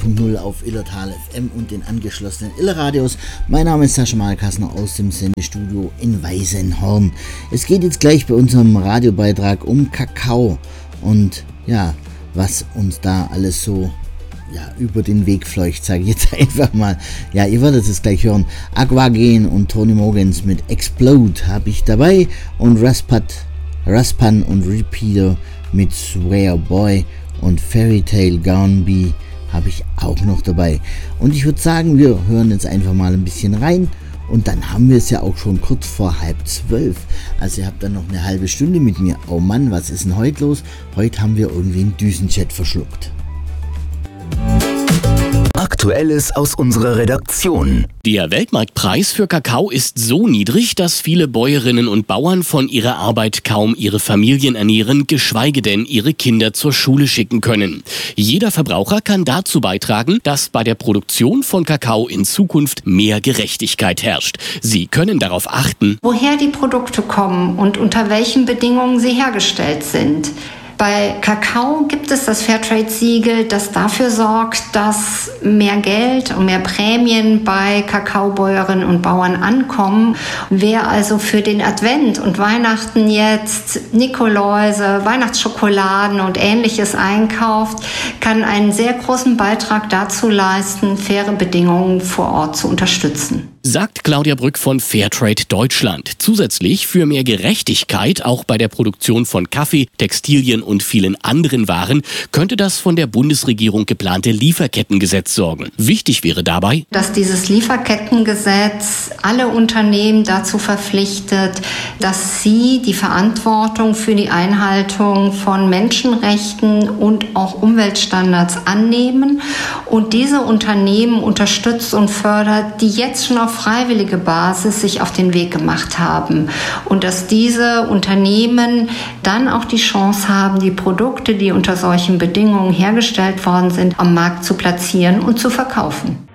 104.0 auf Illertal FM und den angeschlossenen Illerradios. Mein Name ist Sascha Malkassner aus dem Sendestudio in Weißenhorn. Es geht jetzt gleich bei unserem Radiobeitrag um Kakao und ja, was uns da alles so über den Weg fleucht, sage ich jetzt einfach mal. Ja, ihr werdet es gleich hören. Aquagen und Tony Morgans mit Explode habe ich dabei und Raspan und Repeater mit Swear Boy und Fairy Tale Gone Be habe ich auch noch dabei. Und ich würde sagen, wir hören jetzt einfach mal ein bisschen rein und dann haben wir es ja auch schon kurz vor 11:30. Also ihr habt dann noch eine halbe Stunde mit mir. Oh Mann, was ist denn heute los? Heute haben wir irgendwie einen Düsenchat verschluckt. Aktuelles aus unserer Redaktion. Der Weltmarktpreis für Kakao ist so niedrig, dass viele Bäuerinnen und Bauern von ihrer Arbeit kaum ihre Familien ernähren, geschweige denn ihre Kinder zur Schule schicken können. Jeder Verbraucher kann dazu beitragen, dass bei der Produktion von Kakao in Zukunft mehr Gerechtigkeit herrscht. Sie können darauf achten, woher die Produkte kommen und unter welchen Bedingungen sie hergestellt sind. Bei Kakao gibt es das Fairtrade-Siegel, das dafür sorgt, dass mehr Geld und mehr Prämien bei Kakaobäuerinnen und Bauern ankommen. Wer also für den Advent und Weihnachten jetzt Nikoläuse, Weihnachtsschokoladen und Ähnliches einkauft, kann einen sehr großen Beitrag dazu leisten, faire Bedingungen vor Ort zu unterstützen. Sagt Claudia Brück von Fairtrade Deutschland. Zusätzlich für mehr Gerechtigkeit auch bei der Produktion von Kaffee, Textilien und vielen anderen Waren könnte das von der Bundesregierung geplante Lieferkettengesetz sorgen. Wichtig wäre dabei, dass dieses Lieferkettengesetz alle Unternehmen dazu verpflichtet, dass sie die Verantwortung für die Einhaltung von Menschenrechten und auch Umweltstandards annehmen und diese Unternehmen unterstützt und fördert, die jetzt schon auf freiwillige Basis sich auf den Weg gemacht haben und dass diese Unternehmen dann auch die Chance haben, die Produkte, die unter solchen Bedingungen hergestellt worden sind, am Markt zu platzieren und zu verkaufen.